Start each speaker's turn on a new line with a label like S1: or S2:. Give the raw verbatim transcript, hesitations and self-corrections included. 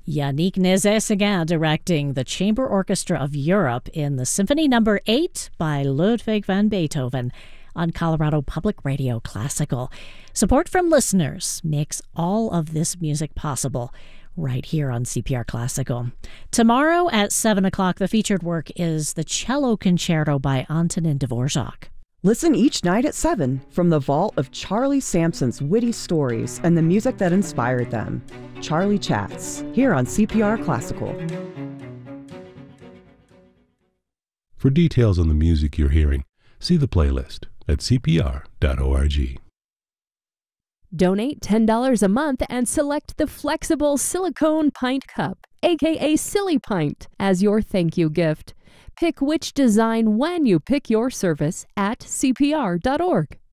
S1: Yannick Nézet-Séguin directing the Chamber Orchestra of Europe in the Symphony Number eight by Ludwig van Beethoven on Colorado Public Radio Classical. Support from listeners makes all of this music possible right here on C P R Classical. Tomorrow at seven o'clock, the featured work is the Cello Concerto by Antonin Dvorak.
S2: Listen each night at seven from the vault of Charlie Sampson's witty stories and the music that inspired them. Charlie Chats, here on C P R Classical.
S3: For details on the music you're hearing, see the playlist at c p r dot org.
S4: Donate ten dollars a month and select the flexible silicone pint cup, aka Silly Pint, as your thank you gift. Pick which design when you pick your service at c p r dot org.